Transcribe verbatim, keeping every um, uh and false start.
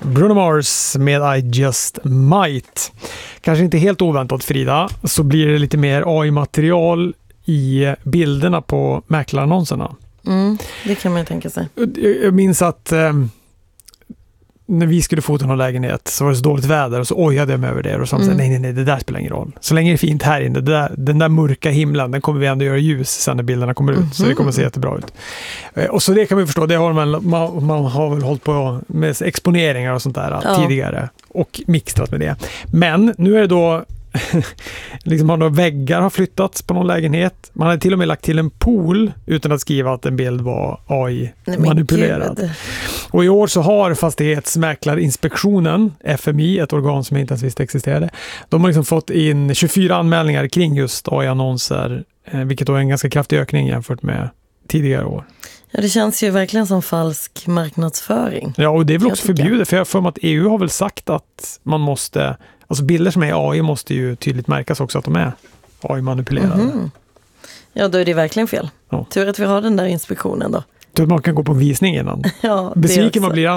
Bruno Mars med I Just Might. Kanske inte helt oväntat, Frida, så blir det lite mer A I-material i bilderna på mäklarannonserna. Mm, det kan man tänka sig. Jag minns att eh, när vi skulle fota någon lägenhet så var det så dåligt väder och så ojade jag mig över det och så mm. sa nej, nej, nej, det där spelar ingen roll. Så länge det är fint här inne, det där, den där mörka himlen, den kommer vi ändå göra ljus sen när bilderna kommer ut. Mm-hmm. Så det kommer att se jättebra ut. Eh, och så det kan vi förstå, det har man, man, man har väl hållit på med exponeringar och sånt där ja. tidigare och mixtrat med det. Men nu är det då liksom har några väggar har flyttats på någon lägenhet. Man hade till och med lagt till en pool utan att skriva att en bild var A I-manipulerad. Och i år så har Fastighetsmäklarinspektionen, F M I, ett organ som jag inte ens visste existerade, de har liksom fått in tjugofyra anmälningar kring just A I-annonser, vilket då är en ganska kraftig ökning jämfört med tidigare år. Ja, det känns ju verkligen som falsk marknadsföring. Ja, och det är väl också förbjudet, för jag för mig att E U har väl sagt att man måste, alltså bilder som är A I måste ju tydligt märkas också att de är A I-manipulerade. Mm-hmm. Ja, då är det verkligen fel. Ja. Tur att vi har den där inspektionen då. Tur att man kan gå på en visning innan. Ja, besviken man blir